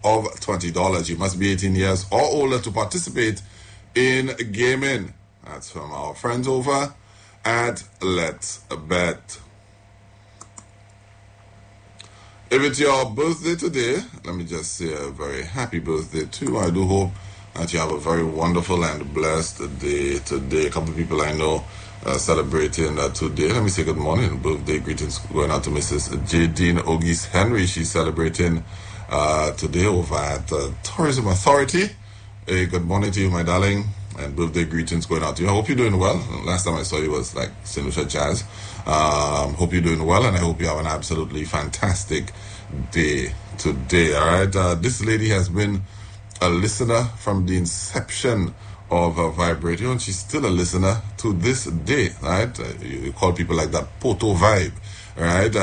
of $20. You must be 18 years or older to participate in gaming. That's from our friends over at Let's Bet. If it's your birthday today, let me just say a very happy birthday to you. I do hope that you have a very wonderful and blessed day today. A couple of people I know celebrating today. Let me say good morning. Birthday greetings going out to Mrs. J. Dean Ogis Henry. She's celebrating today over at Tourism Authority. Good morning to you, my darling. And birthday greetings going out to you. I hope you're doing well. Last time I saw you was like St. Lucia Jazz. Hope you're doing well, and I hope you have an absolutely fantastic day today. All right. This lady has been a listener from the inception of Vibradio, and she's still a listener to this day. Right. You call people like that Poto Vibe. All right.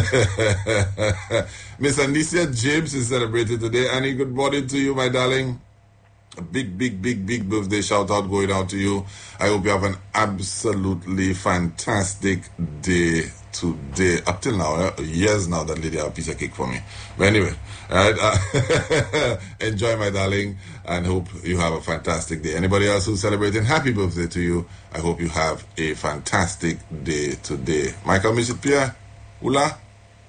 Miss Anicia James is celebrated today. Annie, good morning to you, my darling. A big birthday shout out going out to you. I hope you have an absolutely fantastic day today. Up till now, years now, that lady have a piece of cake for me. But anyway, right, enjoy, my darling, and hope you have a fantastic day. Anybody else who's celebrating, happy birthday to you. I hope you have a fantastic day today. Michael Michel Pierre, Oula?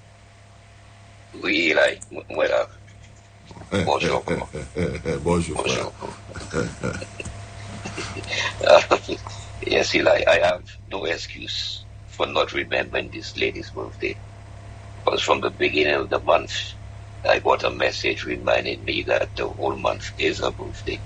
Oui, like, voilà. Bonjour. Bonjour. Yes, Eli, I have no excuse for not remembering this lady's birthday. Because from the beginning of the month, I got a message reminding me that the whole month is her birthday.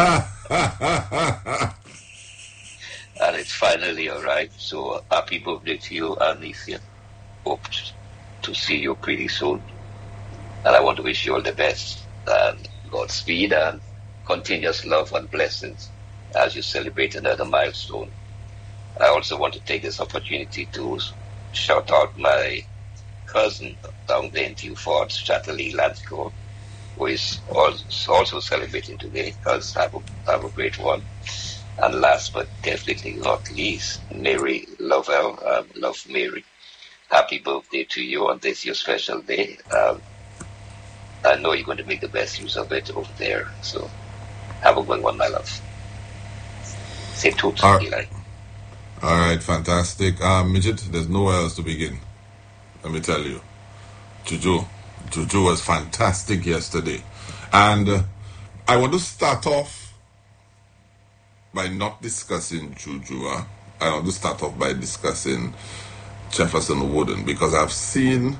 And it's finally arrived. So happy birthday to you, Anicia. Hope to see you pretty soon. And I want to wish you all the best and Godspeed and continuous love and blessings as you celebrate another milestone. I also want to take this opportunity to shout out my cousin down there in Tewford, Chatterley Landscourt, who is also celebrating today. Because have a great one. And last but definitely not least, Mary Lovell, love Mary. Happy birthday to you on this your special day. I know you're going to make the best use of it over there. So have a good one, my love. Say toots, Eli. All right, fantastic. Midget, there's nowhere else to begin. Let me tell you. Juju was fantastic yesterday. And I want to start off by not discussing Juju. I want to start off by discussing Jefferson Wooden, because I've seen,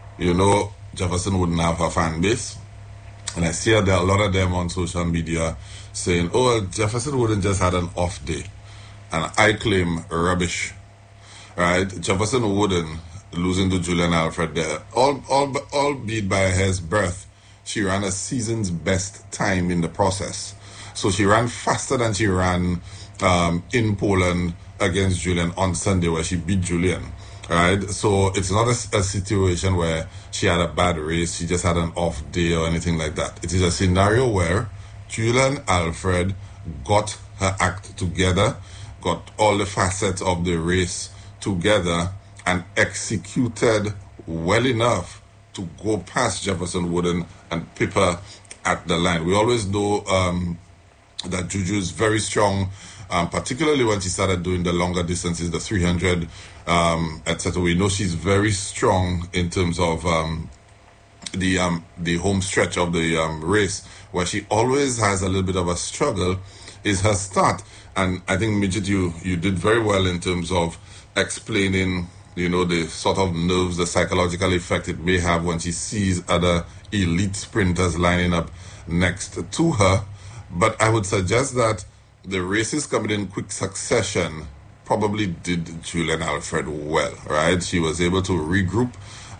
Jefferson Wooden have a fan base, and I see there are a lot of them on social media saying, oh, Jefferson Wooden just had an off day, and I claim rubbish, right? Jefferson Wooden losing to Julian Alfred there, albeit by a hair's breadth, she ran a season's best time in the process. So she ran faster than she ran in Poland against Julian on Sunday, where she beat Julian. Right, so it's not a situation where she had a bad race, she just had an off day or anything like that. It is a scenario where Julian Alfred got her act together, got all the facets of the race together, and executed well enough to go past Jefferson Wooden and pip her at the line. We always know that Juju is very strong, particularly when she started doing the longer distances, the 300, etc. We know she's very strong in terms of the home stretch of the race. Where she always has a little bit of a struggle is her start. And I think, Midget, you did very well in terms of explaining, the sort of nerves, the psychological effect it may have when she sees other elite sprinters lining up next to her. But I would suggest that the races coming in quick succession probably did Julian Alfred well, right? She was able to regroup,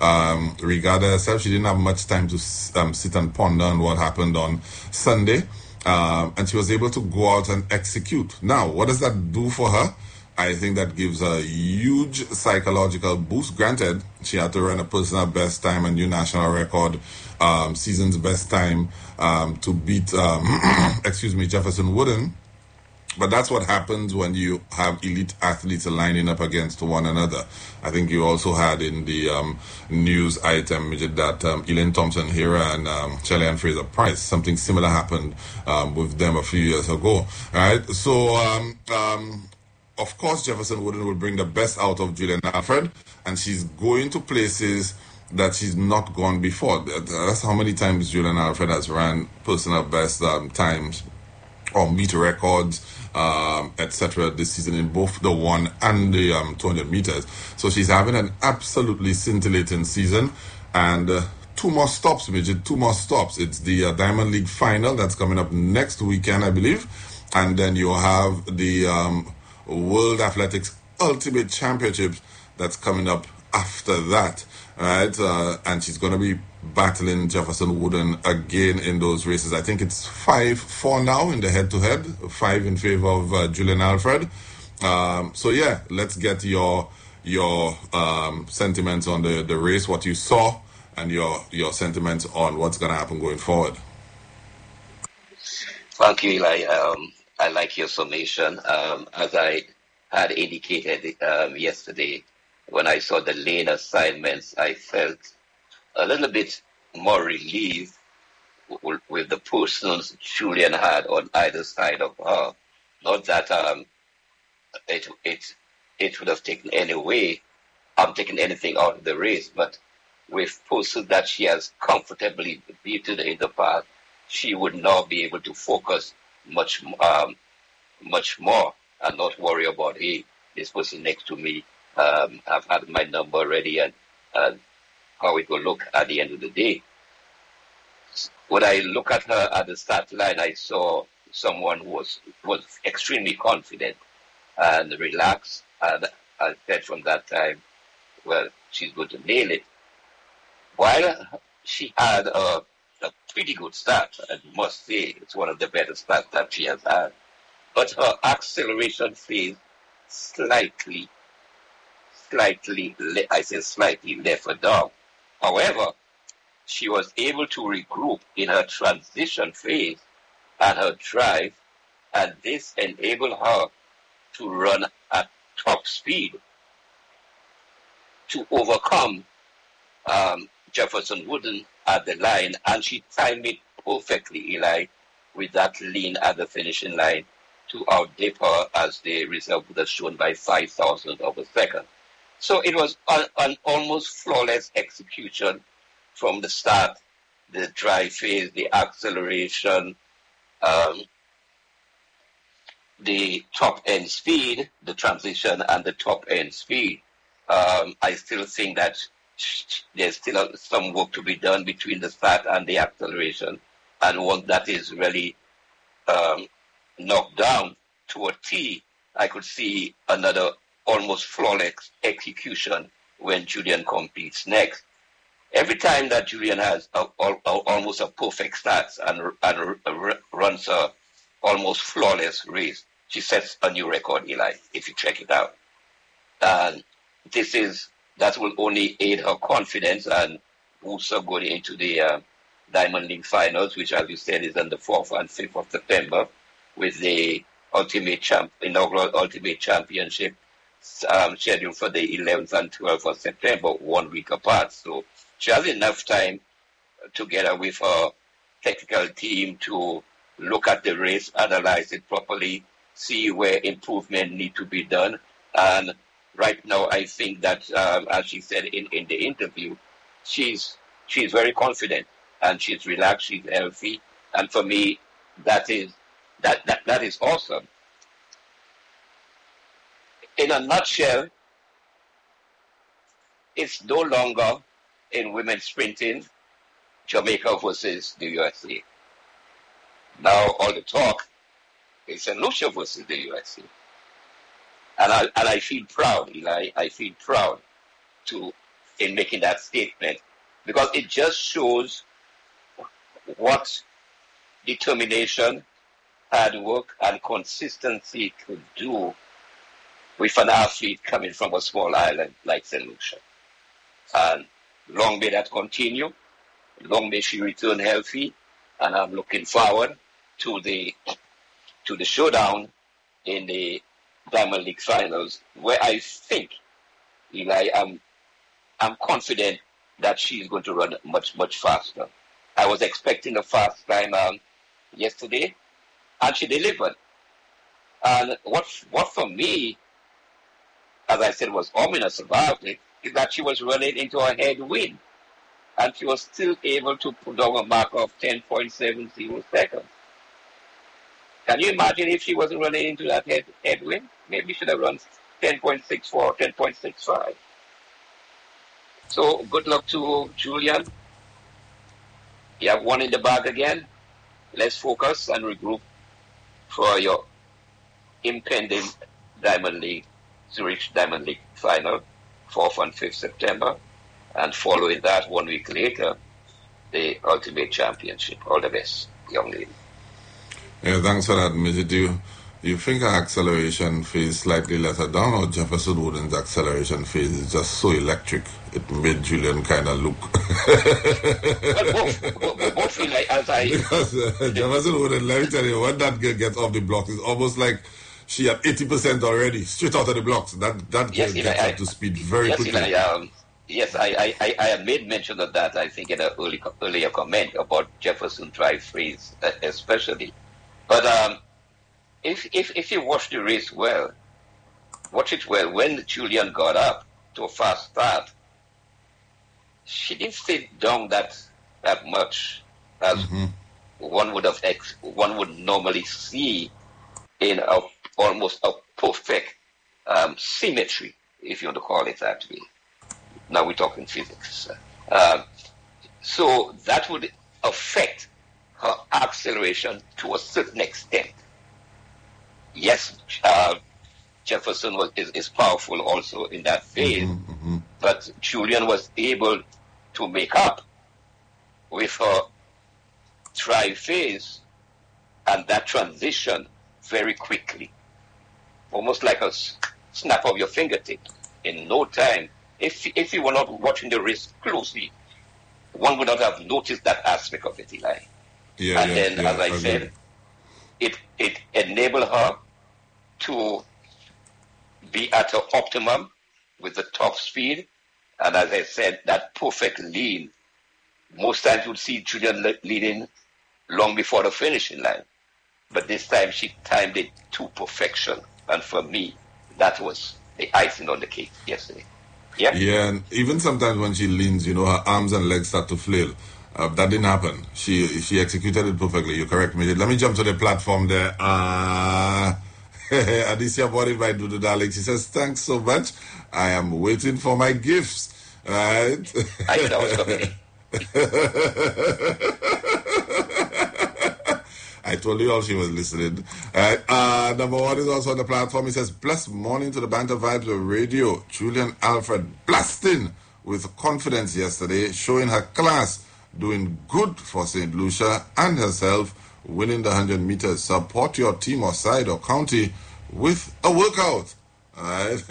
regard herself. She didn't have much time to sit and ponder on what happened on Sunday, and she was able to go out and execute. Now, what does that do for her? I think that gives a huge psychological boost. Granted, she had to run a personal best time, a new national record, season's best time to beat, Jefferson Wooden. But that's what happens when you have elite athletes lining up against one another. I think you also had in the news item that Elaine Thompson-Herah and Shelley-Ann Fraser-Pryce, something similar happened with them a few years ago. All right, so of course Jefferson Wooden will bring the best out of Julian Alfred, and she's going to places that she's not gone before. That's how many times Julian Alfred has ran personal best times or meet records, etc. this season in both the 1 and the 200 meters. So she's having an absolutely scintillating season. And 2 more stops, Midget, 2 more stops. It's the Diamond League final that's coming up next weekend, I believe. And then you have the World Athletics Ultimate Championships that's coming up after that. Right, and she's going to be battling Jefferson Wooden again in those races. I think it's 5-4 now in the head-to-head, 5 in favor of Julian Alfred. So yeah, let's get your sentiments on the race, what you saw, and your sentiments on what's going to happen going forward. Thank you, Eli. I like your summation. As I had indicated yesterday, when I saw the lane assignments, I felt a little bit more relieved with the persons Julian had on either side of her. Not that it would have taken anything out of the race, but with persons that she has comfortably beaten in the past, she would now be able to focus much more and not worry about, hey, this person next to me, I've had my number ready and how it will look at the end of the day. When I look at her at the start line, I saw someone who was extremely confident and relaxed, and I said from that time, well, she's going to nail it. While she had a pretty good start, I must say, it's one of the better starts that she has had, but her acceleration phase slightly left her down. However, she was able to regroup in her transition phase and her drive, and this enabled her to run at top speed to overcome Jefferson Wooden at the line, and she timed it perfectly, Eli, with that lean at the finishing line to outdip her, as the result would have shown, by 0.005 of a second. So it was an almost flawless execution from the start, the drive phase, the acceleration, the top-end speed, the transition, and the top-end speed. I still think that there's still some work to be done between the start and the acceleration. And once that is really knocked down to a T, I could see another almost flawless execution when Julian competes next. Every time that Julian has almost a perfect start and runs a almost flawless race, she sets a new record, Eli, if you check it out. And that will only aid her confidence and boost her going into the Diamond League finals, which, as you said, is on the 4th and 5th of September, with the inaugural Ultimate Championship scheduled for the 11th and 12th of September, 1 week apart. So she has enough time together with her technical team to look at the race, analyze it properly, see where improvement need to be done. And right now, I think that, as she said in the interview, she's very confident and she's relaxed, she's healthy. And for me, that is awesome. In a nutshell, it's no longer in women's sprinting, Jamaica versus the USA. Now all the talk is St. Lucia versus the USA. And I feel proud, Eli. I feel proud in making that statement, because it just shows what determination, hard work, and consistency could do with an athlete coming from a small island like St. Lucia. And long may that continue. Long may she return healthy. And I'm looking forward to the showdown in the Diamond League finals, where I think, Eli, I'm confident that she's going to run much, much faster. I was expecting a fast time yesterday, and she delivered. And what for me, as I said, was ominous about it, is that she was running into a headwind, and she was still able to put down a mark of 10.70 seconds. Can you imagine if she wasn't running into that headwind? Maybe she should have run 10.64, 10.65. So good luck to Julian. You have one in the bag again. Let's focus and regroup for your impending Diamond League, Zurich Diamond League final, 4th and 5th September. And following that, 1 week later, the Ultimate Championship. All the best, young lady. Yeah, thanks for that, Midget. Do you think her acceleration phase slightly let her down, or Jefferson Wooden's acceleration phase is just so electric it made Julian kind of look? Well, both like, as I... Because Jefferson Wooden, let me tell you, when that girl gets off the blocks, it's almost like she had 80% already, straight out of the blocks. That girl gets up to speed very quickly. Yes, I had made mention of that, I think, in an earlier comment about Jefferson drive phase, especially. But if you watch the race well, watch it well, when Julian got up to a fast start, she didn't sit down that much as one would normally see in almost a perfect symmetry, if you want to call it that way. Now we're talking physics. So that would affect her acceleration to a certain extent. Yes, Jefferson is powerful also in that phase, but Julian was able to make up with her drive phase and that transition very quickly, almost like a snap of your fingertip. In no time, if you were not watching the race closely, one would not have noticed that aspect of it, Eli. As I said, it enabled her to be at her optimum with the top speed. And as I said, that perfect lean. Most times you would see Julian leading long before the finishing line. But this time she timed it to perfection. And for me, that was the icing on the cake yesterday. Yeah. Yeah, and even sometimes when she leans, her arms and legs start to flail. That didn't happen. She executed it perfectly. You correct me. Let me jump to the platform there. Adicia bought it by Dudu Dalek. She says, thanks so much. I am waiting for my gifts. Right? I knew that was coming. I told you all she was listening. Number one is also on the platform. He says, blessed morning to the Banter Vibes of Radio. Julian Alfred blasting with confidence yesterday, showing her class, doing good for St. Lucia and herself, winning the 100 meters. Support your team or side or county with a workout. All right.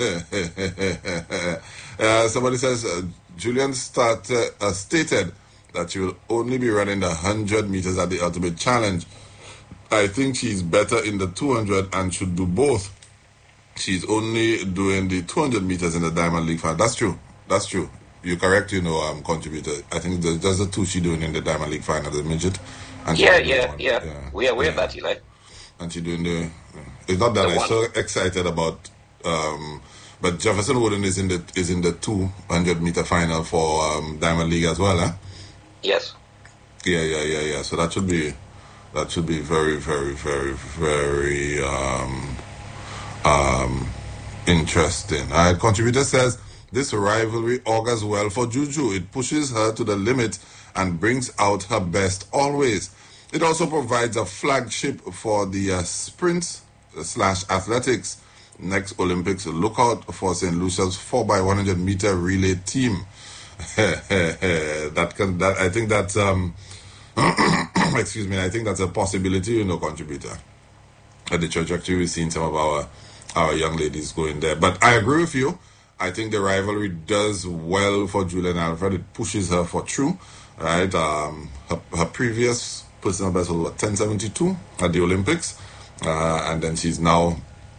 Somebody says, Julian stated that she will only be running the 100 meters at the Ultimate Challenge. I think she's better in the 200 and should do both. She's only doing the 200 meters in the Diamond League final. That's true. You're correct, contributor. I think there's the two she's doing in the Diamond League final, the midget. And yeah. We are aware of that, Eli. And she's doing it's not that I'm so excited about, but Jefferson Wooden is in the 200 meter final for Diamond League as well, huh? Yes. Yeah. So that should be very, very, very, very interesting. Contributor says, this rivalry augurs well for Juju. It pushes her to the limit and brings out her best always. It also provides a flagship for the sprints/athletics. Next Olympics, look out for St. Lucia's 4x100 meter relay team. I think that's excuse me. I think that's a possibility, contributor. At the trajectory we've seen some of our young ladies going there. But I agree with you. I think the rivalry does well for Julian Alfred. It pushes her for true, right? Her previous personal best was 10.72 at the Olympics, and then she's now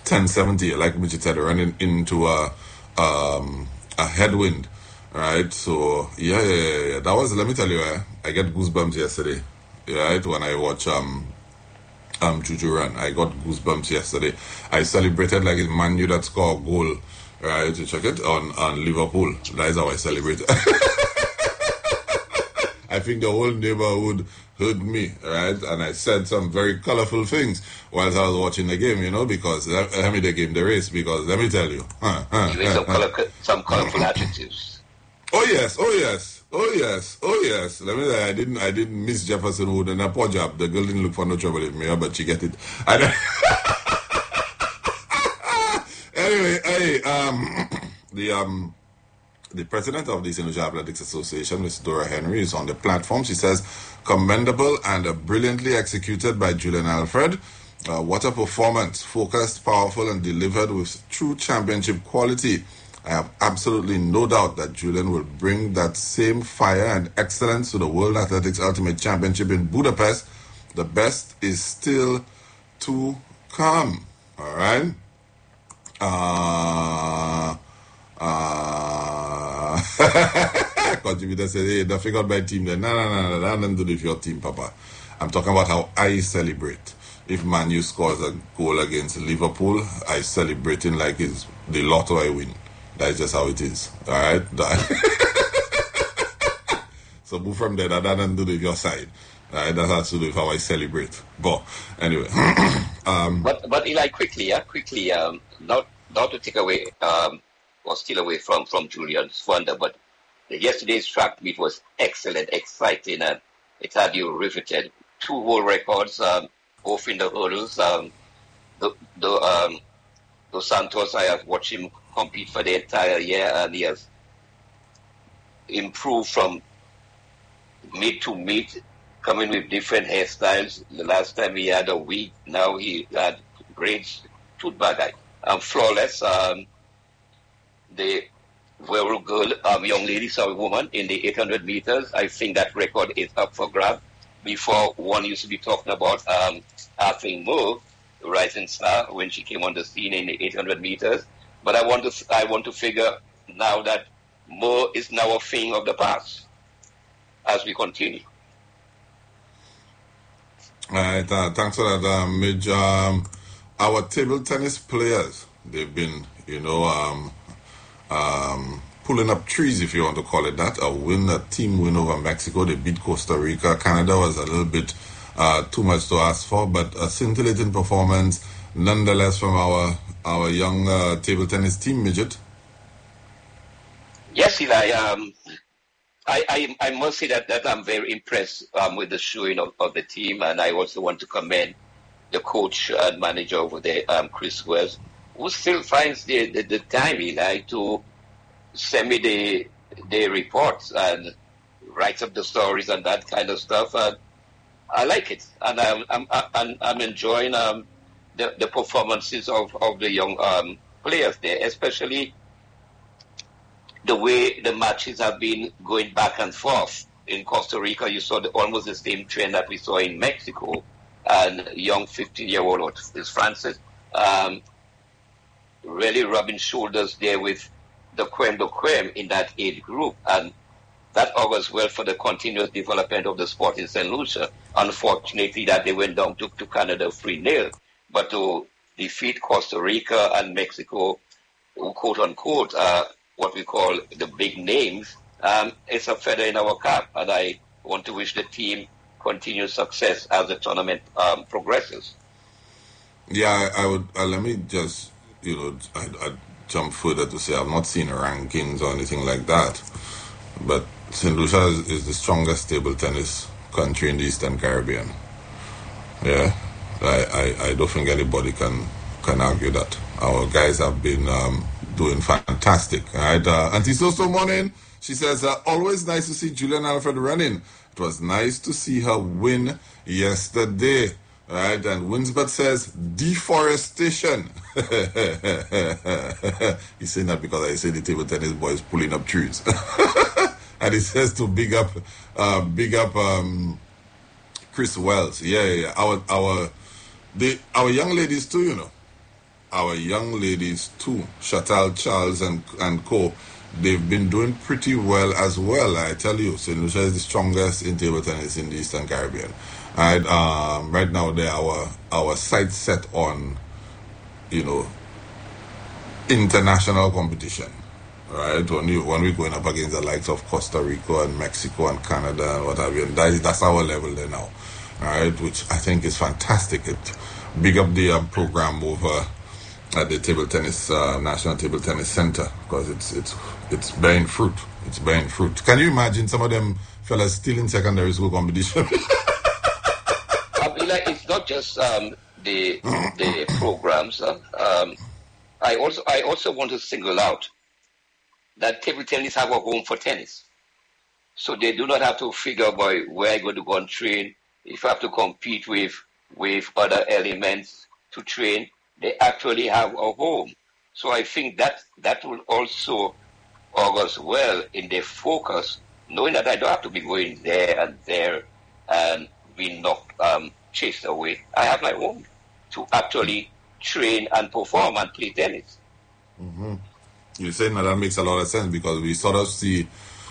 1070, like Midget said, running into a headwind. Right, so yeah. That was, let me tell you, I get goosebumps yesterday. Right, when I watch Juju run, I got goosebumps yesterday. I celebrated like it's Man U that scored a goal. Right, you check it on Liverpool. That is how I celebrate. I think the whole neighborhood heard me, right? And I said some very colorful things whilst I was watching the game, because I mean the game, the race, because let me tell you. You made some colorful adjectives. Oh yes. Let me say, I didn't miss Jefferson Wood and a poor job. The girl didn't look for no trouble with me, but she get it. Anyway, the president of the St. Lucia Athletics Association, Ms. Dora Henry, is on the platform. She says, commendable and brilliantly executed by Julian Alfred. What a performance, focused, powerful, and delivered with true championship quality. I have absolutely no doubt that Julian will bring that same fire and excellence to the World Athletics Ultimate Championship in Budapest. The best is still to come. All right? Contributor said, hey, the figured by team then. No, nothing to do with your team, Papa. I'm talking about how I celebrate. If Man U scores a goal against Liverpool, I celebrating like it's the lotto I win. That's just how it is. Alright? So move from there. That doesn't do with your side. Alright? That has to do with how I celebrate. But anyway. But Eli, quickly, not to take away or steal away from Julian's wonder, but yesterday's track meet was excellent, exciting, and it had you riveted. 2 whole records, both in the hurdles. Dos Santos, I have watched him compete for the entire year, and he has improved from meet to meet, coming with different hairstyles. The last time he had a wig, now he had braids, tooth bag, flawless. The very girl, young lady, sorry, woman in the 800 meters. I think that record is up for grab. Before, one used to be talking about Arthur Moore, the rising star, when she came on the scene in the 800 meters. But I want to figure now that Moore is now a thing of the past as we continue. All right, thanks for that, Midge. Our table tennis players, they've been, pulling up trees, if you want to call it that. A team win over Mexico. They beat Costa Rica. Canada was a little bit too much to ask for, but a scintillating performance nonetheless from our young table tennis team, Midget. Yes, Eli. I must say that I'm very impressed with the showing of the team, and I also want to commend the coach and manager over there, Chris Wells, who still finds the time, Eli, to send me the reports and write up the stories and that kind of stuff. And I like it, and I'm enjoying the performances of the young players there, especially the way the matches have been going back and forth. In Costa Rica, you saw almost the same trend that we saw in Mexico, and young 15-year-old is Francis really rubbing shoulders there with the creme de creme in that age group, and that augurs well for the continuous development of the sport in St. Lucia. Unfortunately, that they went down to Canada 3-0, but to defeat Costa Rica and Mexico, quote unquote, what we call the big names, it's a feather in our cap, and I want to wish the team continued success as the tournament progresses. Yeah, I would. Let me just, I'd jump further to say I've not seen rankings or anything like that, but St. Lucia is the strongest table tennis country in the Eastern Caribbean. Yeah, I don't think anybody can argue that. Our guys have been doing fantastic. All right, Auntie Soso morning. She says, always nice to see Julian Alfred running. It was nice to see her win yesterday. All right, and Winsbert says, deforestation. He's saying that because I say the table tennis boys pulling up trees. And he says to big up Chris Wells. Yeah. Our young ladies too, our young ladies too, Chantal Charles and co, they've been doing pretty well as well. I tell you, St. Lucia is the strongest in table tennis in the Eastern Caribbean. And right now, they are our sights set on, you know, international competition. Right, when we're going up against the likes of Costa Rica and Mexico and Canada and what have you, and that's our level there now, right? Which I think is fantastic. It big up the program over at the table tennis National Table Tennis Center, because it's bearing fruit. It's bearing fruit. Can you imagine some of them fellas still in secondary school competition? I mean, like, it's not just the programs. I also want to single out that table tennis have a home for tennis. So they do not have to figure out where I'm going to go and train. If I have to compete with other elements to train, they actually have a home. So I think that will also augurs well in their focus, knowing that I don't have to be going there and being knocked, chased away. I have my home to actually train and perform and play tennis. Mm-hmm. You're saying that makes a lot of sense, because we sort of see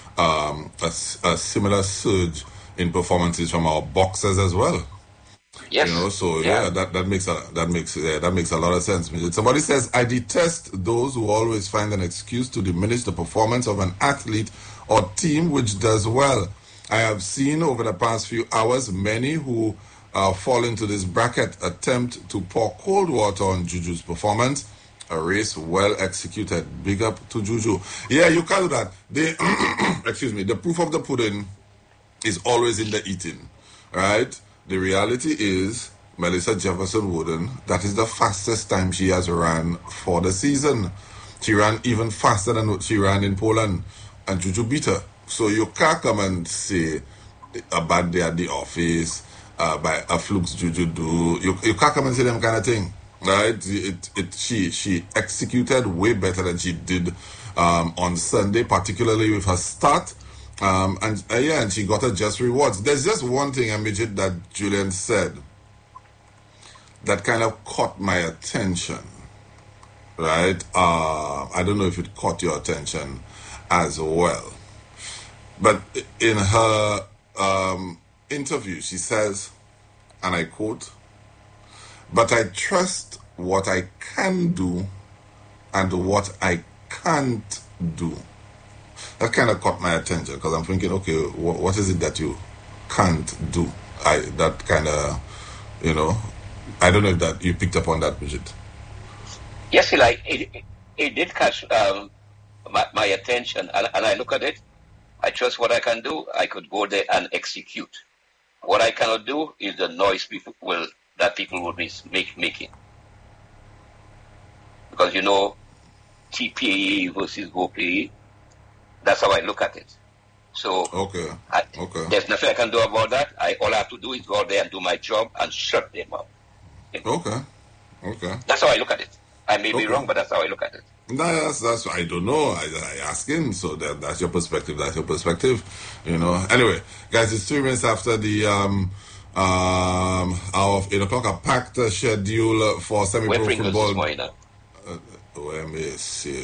a similar surge in performances from our boxers as well. Yes. You know, so yeah, that makes a lot of sense. Somebody says, I detest those who always find an excuse to diminish the performance of an athlete or team which does well. I have seen over the past few hours many who fall into this bracket attempt to pour cold water on Juju's performance. A race well executed. Big up to Juju. Yeah, you can't do that. Excuse me. The proof of the pudding is always in the eating, right? The reality is, Melissa Jefferson Wooden, that is the fastest time she has ran for the season. She ran even faster than what she ran in Poland, and Juju beat her. So you can't come and say a bad day at the office, by a flukes Juju do. You can't come and say them kind of thing. Right, she executed way better than she did on Sunday, particularly with her start, and she got her just rewards. There's just one thing, Amijit, that Julian said that kind of caught my attention. Right, I don't know if it caught your attention as well, but in her interview, she says, and I quote, "But I trust what I can do and what I can't do." That kind of caught my attention, because I'm thinking, okay, what is it that you can't do? That kind of, you know, I don't know if that you picked up on that, Bridget. Yes, it did catch my attention, and I look at it. I trust what I can do. I could go there and execute. What I cannot do is the noise people will be making. Because, you know, TPE versus GoPE, that's how I look at it. So okay. There's nothing I can do about that. All I have to do is go out there and do my job and shut them up. Okay. That's how I look at it. I may be wrong, but that's how I look at it. That's I don't know. I ask him, so that's your perspective. That's your perspective, you know. Anyway, guys, it's 3 minutes after the hour of 8 o'clock. A packed schedule for semi-pro football. Let me see.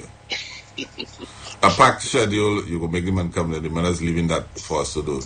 A packed schedule. You go make the man come there. The man is leaving that for us to do.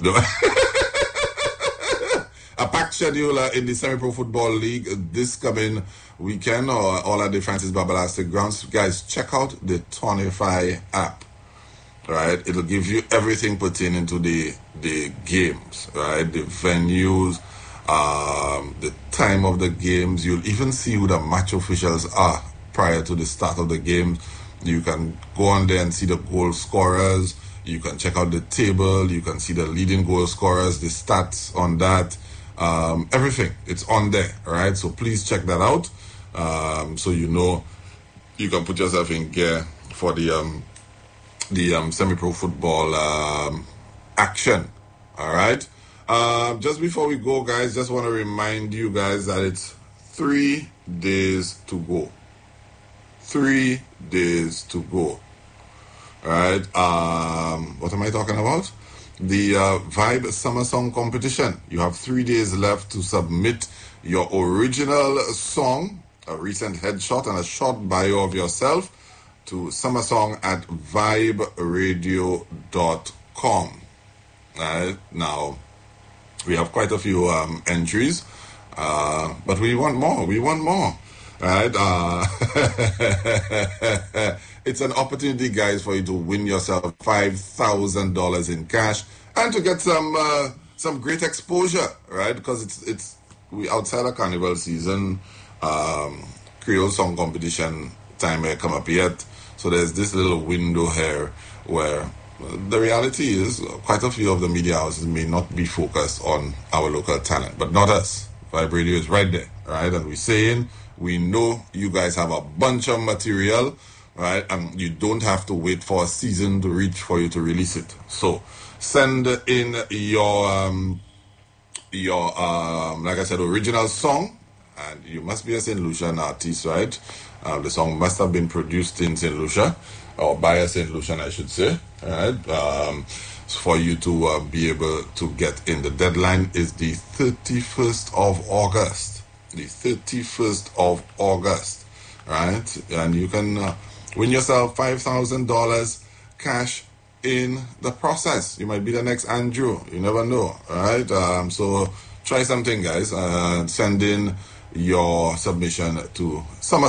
A packed schedule in the Semi-Pro Football League this coming weekend, or all at the Francis Babalastic grounds. Guys, check out the Tonify app. Right, it'll give you everything pertaining to the games. Right, the venues, the time of the games. You'll even see who the match officials are prior to the start of the game. You can go on there and see the goal scorers. You can check out the table. You can see the leading goal scorers, the stats on that. Everything, it's on there, right? So please check that out, so you know you can put yourself in gear for the semi-pro football action. All right. Just before we go, guys, just want to remind you guys that it's 3 days to go. 3 days to go. All right. What am I talking about? The Vibe Summer Song Competition. You have 3 days left to submit your original song a recent headshot and a short bio of yourself to summersong@viberadio.com. Now, we have quite a few entries, but we want more. Right? It's an opportunity, guys, for you to win yourself $5,000 in cash and to get some great exposure, right? Because we outside of carnival season, Creole song competition time may come up yet. So there's this little window here where the reality is quite a few of the media houses may not be focused on our local talent, but not us. Vibe Radio is right there, right? And we're saying, we know you guys have a bunch of material, right? And you don't have to wait for a season to reach for you to release it. So send in your like I said, original song, and you must be a St. Lucian artist, right? The song must have been produced in St. Lucia, or by a St. Lucian, I should say, right? For you to be able to get in. The deadline is the 31st of August. The 31st of August, right? And you can win yourself $5,000 cash in the process. You might be the next Andrew. You never know, right? So try something, guys. Send in your submission to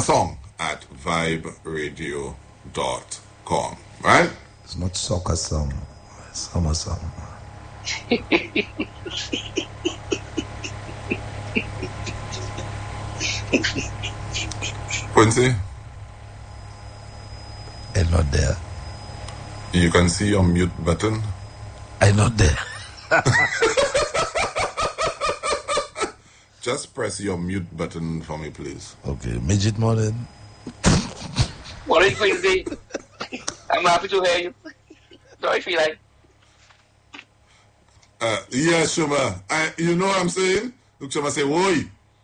summersong@viberadio.com, right? It's not soccer song, it's summer song. Quincy? I'm not there. You can see your mute button. I'm not there. Just press your mute button for me, please. Okay, Midget Morning. Morning, Quincy. I'm happy to hear you. How do you feel like? Yeah, Shuma. You know what I'm saying? Look, Shuma say, "Woi."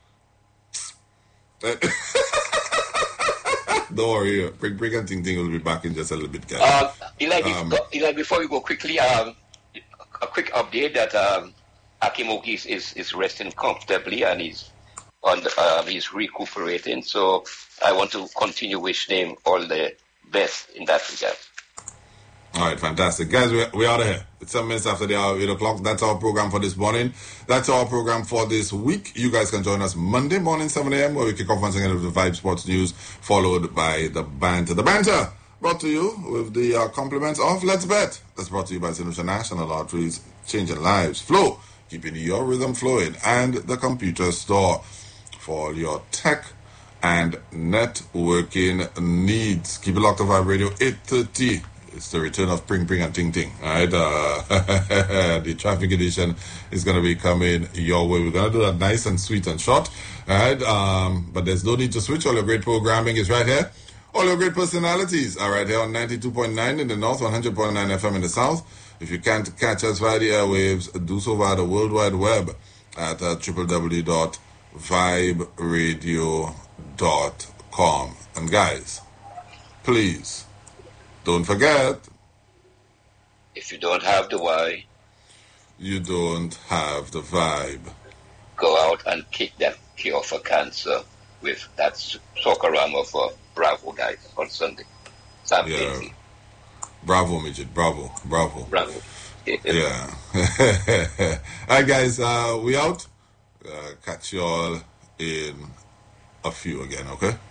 Don't worry, Break and Ting Ting will be back in just a little bit, guys. Eli, before we go quickly, a quick update that Akimoki is resting comfortably and he's recuperating. So I want to continue wishing him all the best in that regard. All right, fantastic. Guys, we're out of here. It's 7 minutes after the hour, 8 o'clock. That's our program for this morning. That's our program for this week. You guys can join us Monday morning, 7 a.m., where we kick off once again with the Vibe Sports News, followed by the banter. The banter brought to you with the compliments of Let's Bet. That's brought to you by St. Lucia National Lotteries, changing lives. Flow, keeping your rhythm flowing. And the Computer Store for all your tech and networking needs. Keep it locked to Vibe Radio, 8:30. It's the return of Pring and Ting Ting. All right, the traffic edition is going to be coming your way. We're going to do that nice and sweet and short. All right, but there's no need to switch. All your great programming is right here. All your great personalities are right here on 92.9 in the north, 100.9 FM in the south. If you can't catch us via the airwaves, do so via the World Wide Web at www.viberadio.com. And guys, please, don't forget, if you don't have the why, you don't have the vibe. Go out and kick that cure for cancer with that Socorama for Bravo guys on Sunday. Yeah. Bravo, Midget. Bravo. Yeah. All right, guys, we out. Catch you all in a few again, okay?